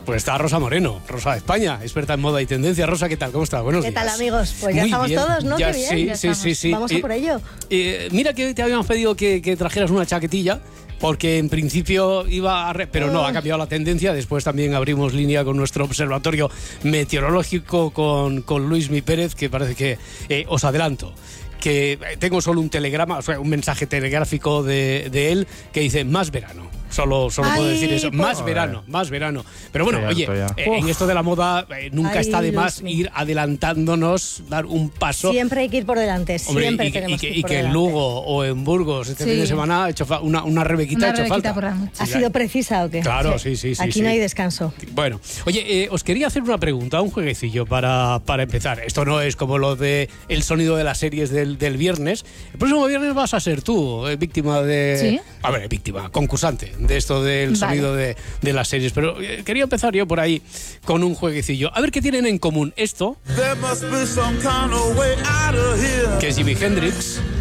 Pues está Rosa Moreno, Rosa de España, experta en moda y tendencia. Rosa, ¿qué tal? ¿Cómo estás? Buenos días. ¿Qué tal, amigos? Pues ya Muy estamos bien. todos, ¿no? Ya, Qué bien. Sí. Vamos a por ello. Mira que te habíamos pedido que trajeras una chaquetilla, porque en principio iba a... Pero no, ha cambiado la tendencia. Después también abrimos línea con nuestro observatorio meteorológico con Luis Mi Pérez, que parece que os adelanto que tengo solo un telegrama, o sea, un mensaje telegráfico de él que dice más verano. Solo puedo decir eso, más verano. Pero bueno, oye, en esto de la moda nunca está de más ir adelantándonos, dar un paso. Siempre hay que ir por delante, hombre, siempre tenemos que ir por delante. Y que en Lugo o en Burgos este fin de semana ha hecho una rebequita, ha hecho falta. ¿Ha sido precisa o qué? Claro, sí. Aquí no hay descanso. Bueno, oye, os quería hacer una pregunta, un jueguecillo para empezar. Esto no es como lo de el sonido de las series del viernes. El próximo viernes vas a ser tú, víctima de... ¿Sí? A ver, víctima, concursante de esto del sonido de las series. Pero quería empezar yo por ahí con un jueguecillo. A ver qué tienen en común esto, que es Jimi Hendrix,